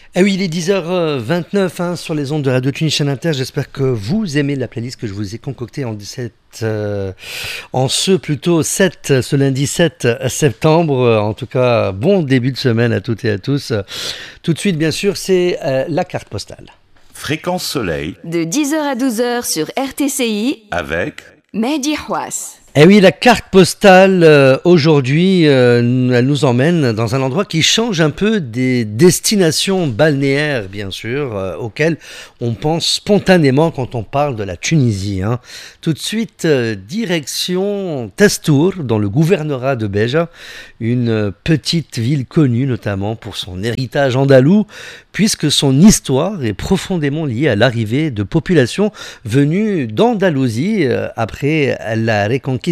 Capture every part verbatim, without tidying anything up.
Ah oui, il est dix heures vingt-neuf hein, sur les ondes de Radio Tunis Chaîne Inter. J'espère que vous aimez la playlist que je vous ai concoctée en dix-sept, euh, en ce plutôt sept, ce lundi sept septembre. En tout cas, bon début de semaine à toutes et à tous. Tout de suite, bien sûr, c'est euh, la carte postale. Fréquence Soleil. De dix heures à douze heures sur R T C I. Avec Mehdi Houas. Eh oui, la carte postale, euh, aujourd'hui, euh, elle nous emmène dans un endroit qui change un peu des destinations balnéaires, bien sûr, euh, auxquelles on pense spontanément quand on parle de la Tunisie. Hein. Tout de suite, euh, direction Testour, dans le gouvernorat de Béja, une petite ville connue notamment pour son héritage andalou, puisque son histoire est profondément liée à l'arrivée de populations venues d'Andalousie euh, après la Reconquista.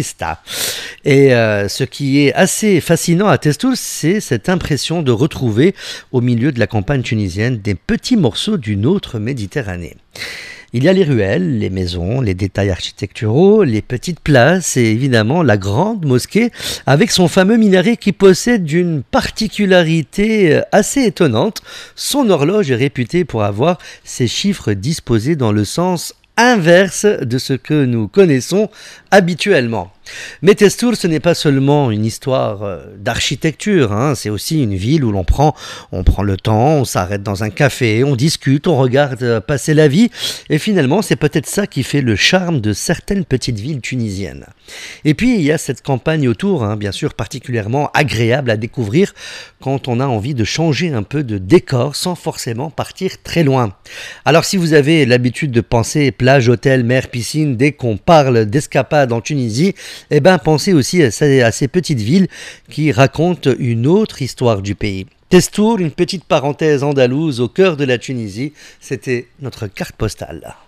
Et euh, ce qui est assez fascinant à Testour, c'est cette impression de retrouver au milieu de la campagne tunisienne des petits morceaux d'une autre Méditerranée. Il y a les ruelles, les maisons, les détails architecturaux, les petites places et évidemment la grande mosquée avec son fameux minaret qui possède une particularité assez étonnante. Son horloge est réputée pour avoir ses chiffres disposés dans le sens inverse de ce que nous connaissons habituellement. Mais Testour, ce n'est pas seulement une histoire euh, d'architecture, hein, c'est aussi une ville où l'on prend, on prend le temps, on s'arrête dans un café, on discute, on regarde euh, passer la vie, et finalement c'est peut-être ça qui fait le charme de certaines petites villes tunisiennes. Et puis il y a cette campagne autour, hein, bien sûr particulièrement agréable à découvrir quand on a envie de changer un peu de décor sans forcément partir très loin. Alors si vous avez l'habitude de penser plage, hôtel, mer, piscine dès qu'on parle d'escapade en Tunisie, eh bien, pensez aussi à ces, à ces petites villes qui racontent une autre histoire du pays. Testour, une petite parenthèse andalouse au cœur de la Tunisie, c'était notre carte postale.